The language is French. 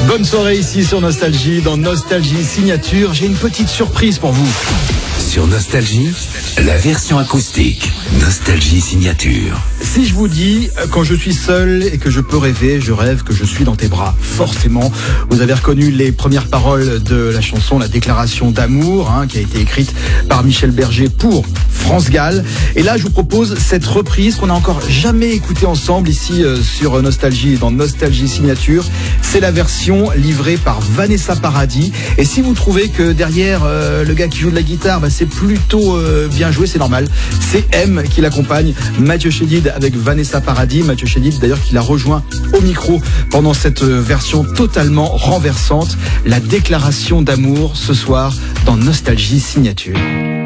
Bonne soirée ici sur Nostalgie, dans Nostalgie Signature. J'ai une petite surprise pour vous. Sur Nostalgie, la version acoustique. Nostalgie Signature. Si je vous dis, quand je suis seul et que je peux rêver, je rêve que je suis dans tes bras. Forcément, vous avez reconnu les premières paroles de la chanson, la déclaration d'amour, qui a été écrite par Michel Berger pour France Gall. Et là, je vous propose cette reprise qu'on n'a encore jamais écoutée ensemble ici sur Nostalgie, dans Nostalgie Signature. C'est la version livrée par Vanessa Paradis. Et si vous trouvez que derrière le gars qui joue de la guitare, c'est plutôt bien joué, c'est normal. C'est M qui l'accompagne, Mathieu Chédid avec Vanessa Paradis. Mathieu Chédid d'ailleurs qui l'a rejoint au micro pendant cette version totalement renversante. La déclaration d'amour ce soir dans Nostalgie Signature.